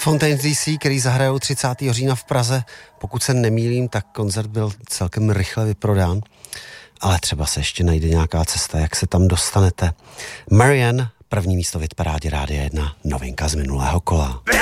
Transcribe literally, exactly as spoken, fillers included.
Fontaine D C, který zahrajou třicátého října v Praze. Pokud se nemýlím, tak koncert byl celkem rychle vyprodán. Ale třeba se ještě najde nějaká cesta, jak se tam dostanete. Marianne, první místo v hitparádě Rádia jedna, novinka z minulého kola.